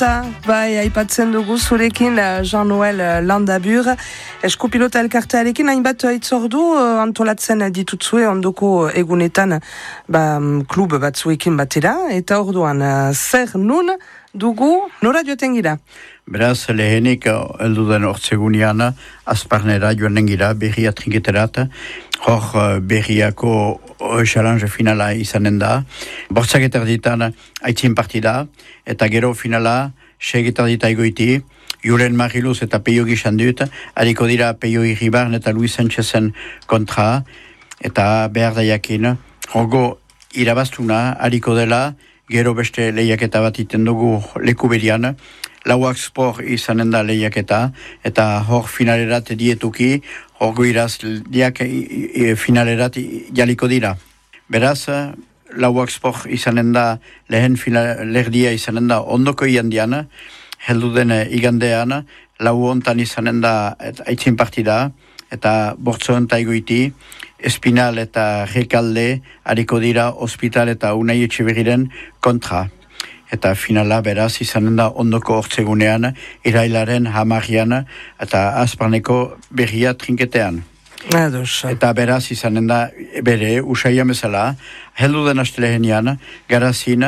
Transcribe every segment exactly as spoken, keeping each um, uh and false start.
Bai, aipatzen dugu zurekin Jean-Noël Landabur, eskupilota elkartearekin hainbat itzordu antolatzen ditutzue ondoko egunetan ba, klub batzuekin batera, eta orduan zer nun dugu nora joten gira? Beraz, lehenik heldu den ortzegunean azparnera joanen gira, berria trinketerat, hor berriako challenge finala izanen da. Bortzaketar ditan aitzin partida, eta gero finala segetar dita egoiti, Julen Mariluz eta Peio gizan dut, hariko dira Peio Irribarn eta Luis Sánchezen kontra, eta behar da jakin, horgo irabaztuna hariko dela, gero beste lehiaketa bat iten dugu leku berian, Lauak Sport izanen da lehiaketa, eta hor finalerat dietuki, horgo iraz diak finalerat jaliko dira. Beraz, Lauak Sport izanen da, lehen lerdia izanen da ondoko iandian, heldu den igandean, lau hontan izanen da aitzin partida, eta bortzo honta egoiti, Espinal eta Rekalde hariko dira Hospital eta Unai Etxeberriren kontra. Eta finala beraz izanen da ondoko hortzegunean, irailaren hamarrian eta azparneko berria trinketean. Ados. Eta beraz izanen da bere usaia bezala, heldu den astelehenian, garazin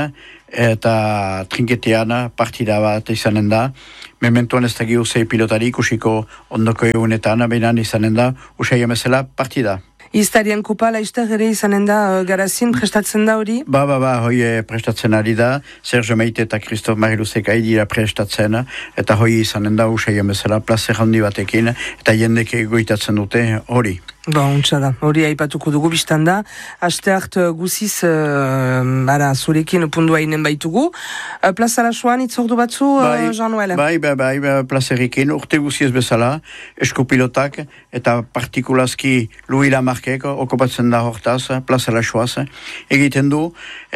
eta trinketean partida bat izanen da, mementuan ez dagi usai pilotari ikusiko ondoko egunetan, behinan izanen da usaia bezala partida. Iztarien kupa laizter ere izanen da uh, garazin prestatzen da hori? Ba, ba, ba, hoi prestatzen ari da, Sergio Meite eta Christophe Mariluzek ari dira prestatzen, eta hoi izanen da usaien bezala plazer handi batekin, eta jendek egoitatzen dute hori. Ba, untsa da, hori aipatuko dugu biztan da, aste hart guziz, uh, ara, zurekin pundua inen baitugu. Uh, Plaza Lasoan itzordu batzu, uh, Jean-Noël? Bai, bai, bai, bai, plazerikin, urte guziez bezala, eskupilotak, eta partikulazki Louis Lamarckek, okupatzen da hortaz, Plaza Lasoaz, egiten du,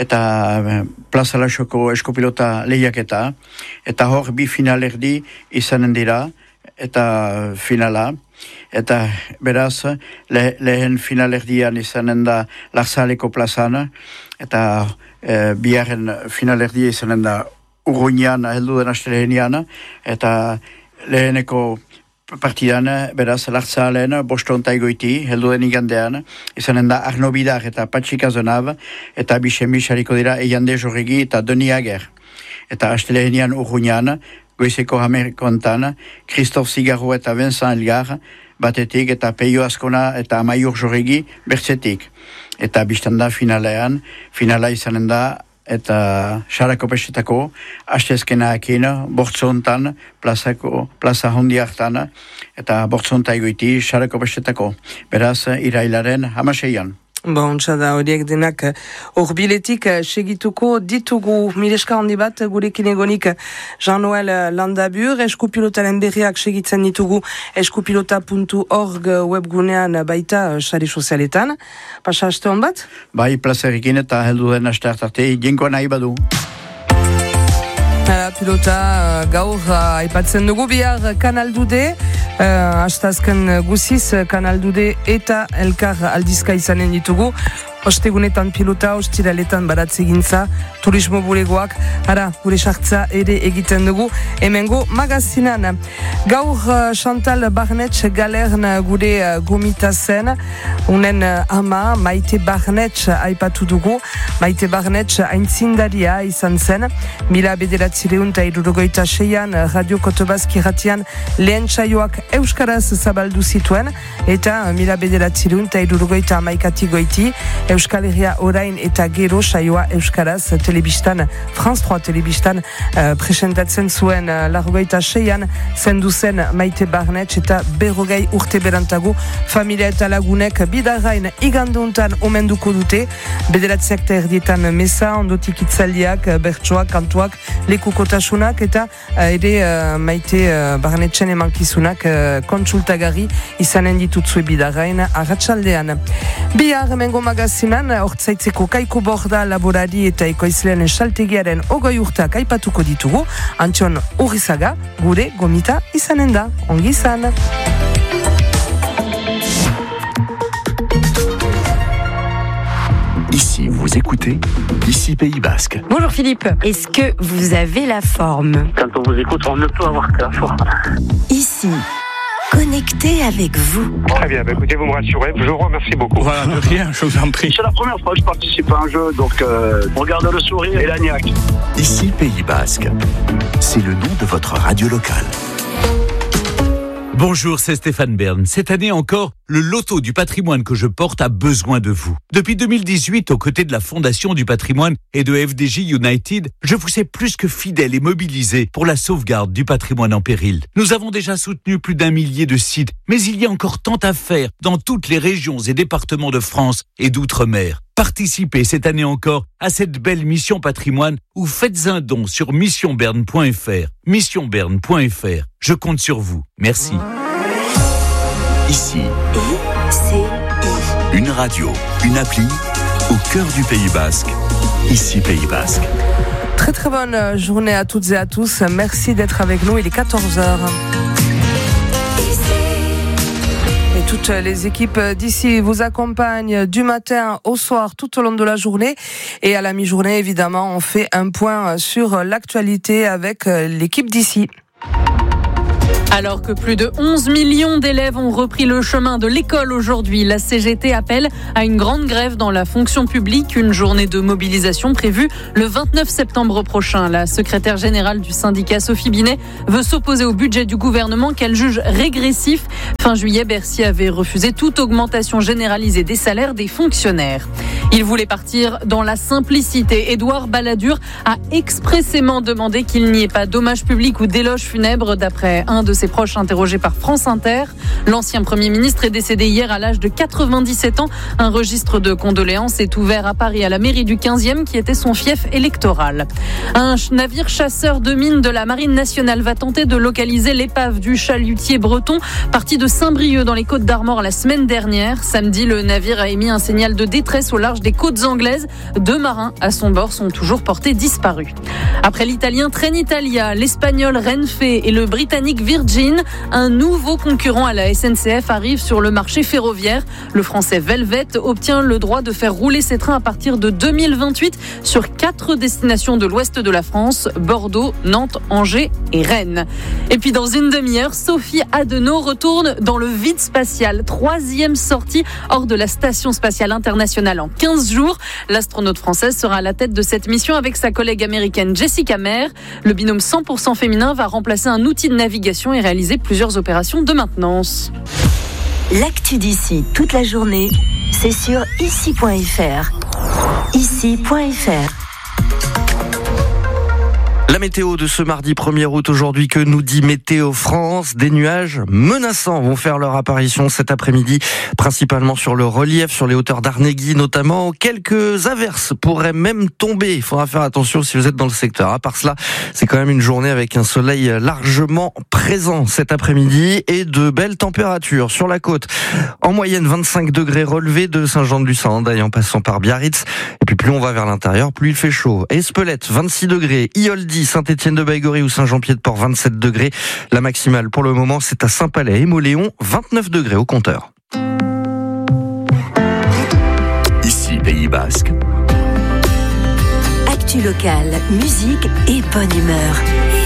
eta Plaza Lasoko eskupilota lehiaketa, eta hor bi finalerdi izanen dira, eta finala, eta beraz le, lehen finalerdian izanen da Larzaleko plazan, eta e, biaren finalerdia izanen da Urruñan heldu den astelehenian, eta leheneko partidan beraz Larzalen bostonta egoiti heldu den igandean, izanen da Arno Bidar eta Patxi Kazonab, eta Bixemis hariko dira Eiande Jorregi eta Doni Ager, eta astelehenian Urruñan goizeko hamerkontan, Christophe Zigarro eta Vincent Elgar, batetik eta Peio Azkona eta Amaiur Jorregi bertzetik. Eta biztanda finalean, finala izanen da, eta Sarako Pesetako, hastezkenaekin, bortzontan, plazako, plaza hondi hartan, eta bortzonta egoiti, Sarako Pesetako. Beraz, irailaren hamaseian. Bon, txada, horiek denak horbiletik segituko ditugu. Mileska handi bat, gurekin egonik Jean-Noël Landabur, eskupilotaren berriak segitzen ditugu eskupilota puntu org webgunean baita sare sozialetan. Pasa aste hon bat? Bai, plazerikin eta heldu den aste hartarte, jenkoa nahi badu. Pilota gaur aipatzen dugu bihar kanaldude, uh, astazken guziz kanaldude eta elkar aldizka izanen ditugu. Ostegunetan pilota, ostiraletan baratze gintza, turismo bulegoak, ara, gure sartza ere egiten dugu, hemengo magazinan. Gaur uh, Chantal Barnetx galern gure uh, gomita zen, unen uh, ama Maite Barnetx aipatu dugu. Maite Barnetx aintzindaria izan zen, mila bederatzireun eta irurogoita seian Radio Kotobazki ratian lehen txaioak euskaraz zabaldu zituen, eta mila bederatzireun eta irurogoita amaikati goiti, Euskal Herria orain eta gero saioa euskaraz telebistan, France trois telebistan uh, presentatzen zuen uh, largoita seian zendu zen Maite Barnetx eta berrogei urte berantago familia eta lagunek bidarrain iganduntan omenduko dute, bederatziak eta erdietan mesa, ondotik itzaldiak, bertsoak, kantuak, lekukotasunak eta uh, ere uh, Maite uh, Barnetxen emankizunak uh, kontsultagarri izanen ditutzue bidarrain arratsaldean. Bihar hemengo magazinan, hortzaitzeko Kaiko Borda laborari eta ekoizleen saltegiaren ogoi urtak aipatuko ditugu, Antxon Urrizaga gure gomita izanen da. Ongi izan! Ici, vous écoutez, ici Pays Basque. Bonjour Philippe, est-ce que vous avez la forme? Quand on vous écoute, on ne peut avoir que la forme. Ici, connecté avec vous. Très bien, bah écoutez, vous me rassurez, je vous remercie beaucoup. Voilà, de rien, je vous en prie. C'est la première fois que je participe à un jeu, donc euh, on regarde le sourire et l'agnac. Ici Pays Basque, c'est le nom de votre radio locale. Bonjour, c'est Stéphane Bern. Cette année encore, le loto du patrimoine que je porte a besoin de vous. Depuis deux mille dix-huit, aux côtés de la Fondation du patrimoine et de F D J United, je vous ai plus que fidèle et mobilisé pour la sauvegarde du patrimoine en péril. Nous avons déjà soutenu plus d'un millier de sites, mais il y a encore tant à faire dans toutes les régions et départements de France et d'outre-mer. Participez cette année encore à cette belle mission patrimoine ou faites un don sur mission berne point f r. mission berne point f r. Je compte sur vous. Merci. Ici, I C I. une radio, une appli, au cœur du Pays Basque. Ici Pays Basque. Très très bonne journée à toutes et à tous. Merci d'être avec nous. Il est quatorze heures. Et toutes les équipes d'ici vous accompagnent du matin au soir tout au long de la journée. Et à la mi-journée, évidemment, on fait un point sur l'actualité avec l'équipe d'ici. Alors que plus de onze millions d'élèves ont repris le chemin de l'école aujourd'hui, la C G T appelle à une grande grève dans la fonction publique, une journée de mobilisation prévue le vingt-neuf septembre prochain. La secrétaire générale du syndicat, Sophie Binet, veut s'opposer au budget du gouvernement qu'elle juge régressif. Fin juillet, Bercy avait refusé toute augmentation généralisée des salaires des fonctionnaires. Il voulait partir dans la simplicité. Édouard Balladur a expressément demandé qu'il n'y ait pas d'hommage public ou d'éloge funèbre, d'après un de ses proches interrogés par France Inter. L'ancien Premier ministre est décédé hier à l'âge de quatre-vingt-dix-sept ans. Un registre de condoléances est ouvert à Paris à la mairie du quinzième qui était son fief électoral. Un navire chasseur de mines de la Marine nationale va tenter de localiser l'épave du chalutier breton parti de Saint-Brieuc dans les Côtes d'Armor la semaine dernière. Samedi, le navire a émis un signal de détresse au large des côtes anglaises. Deux marins à son bord sont toujours portés disparus. Après l'italien Trenitalia, l'espagnol Renfe et le britannique Virgin, un nouveau concurrent à la S N C F arrive sur le marché ferroviaire. Le français Velvet obtient le droit de faire rouler ses trains à partir de deux mille vingt-huit sur quatre destinations de l'ouest de la France, Bordeaux, Nantes, Angers et Rennes. Et puis dans une demi-heure, Sophie Adenau retourne dans le vide spatial. Troisième sortie hors de la Station spatiale internationale en quinze jours. L'astronaute française sera à la tête de cette mission avec sa collègue américaine Jessica Meir. Le binôme cent pour cent féminin va remplacer un outil de navigation et réaliser plusieurs opérations de maintenance. L'actu d'ici toute la journée, c'est sur ici point f r. ici point f r. La météo de ce mardi premier août aujourd'hui, que nous dit Météo France? Des nuages menaçants vont faire leur apparition cet après-midi, principalement sur le relief, sur les hauteurs d'Arnegui notamment. Quelques averses pourraient même tomber. Il faudra faire attention si vous êtes dans le secteur. À part cela, c'est quand même une journée avec un soleil largement présent cet après-midi et de belles températures sur la côte. En moyenne, vingt-cinq degrés relevés de Saint-Jean-de-Luz-en-Hendaye en passant par Biarritz. Et puis plus on va vers l'intérieur, plus il fait chaud. Espelette, vingt-six degrés. Ioldi, Saint-Étienne-de-Baïgory ou Saint-Jean-Pied-de-Port, vingt-sept degrés. La maximale pour le moment, c'est à Saint-Palais et Mauléon, vingt-neuf degrés au compteur. Ici Pays Basque. Actu locale, musique et bonne humeur.